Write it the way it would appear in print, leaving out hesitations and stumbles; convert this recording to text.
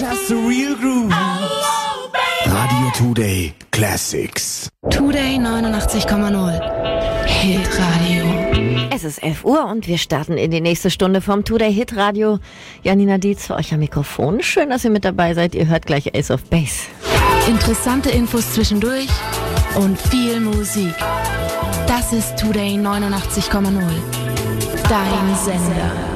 Just the real grooves. Radio Today Classics. Today 89,0. Hitradio. Es ist 11 Uhr und wir starten in die nächste Stunde vom Today Hitradio. Janina Dietz für euch am Mikrofon. Schön, dass ihr mit dabei seid. Ihr hört gleich Ace of Base. Interessante Infos zwischendurch und viel Musik. Das ist Today 89,0. Dein Sender.